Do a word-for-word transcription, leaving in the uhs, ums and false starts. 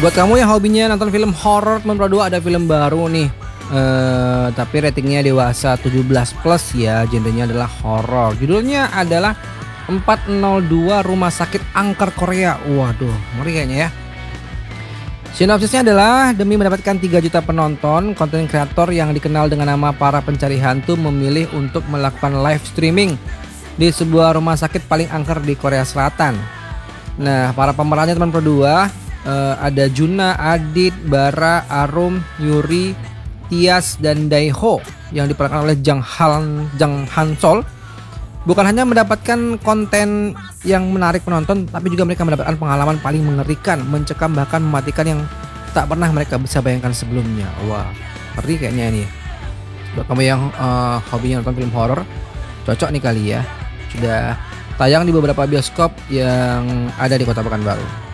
Buat kamu yang hobinya nonton film horor, teman Pro dua ada film baru nih. Eh, tapi ratingnya dewasa tujuh belas plus ya, genrenya adalah horor. Judulnya adalah empat nol dua Rumah Sakit Angker Korea. Waduh, ngeri kayaknya ya. Sinopsisnya adalah demi mendapatkan tiga juta penonton, konten kreator yang dikenal dengan nama para pencari hantu memilih untuk melakukan live streaming di sebuah rumah sakit paling angker di Korea Selatan. Nah, para pemerannya teman Pro dua Uh, ada Juna, Adit, Bara, Arum, Yuri, Tias, dan Daeho yang diperankan oleh Jang Han Jang Hansol. Bukan hanya mendapatkan konten yang menarik penonton, tapi juga mereka mendapatkan pengalaman paling mengerikan, mencekam bahkan mematikan yang tak pernah mereka bisa bayangkan sebelumnya. Wah, ngeri kayaknya ini. Buat kamu yang uh, hobinya nonton film horor, cocok nih kali ya. Sudah tayang di beberapa bioskop yang ada di Kota Pekanbaru.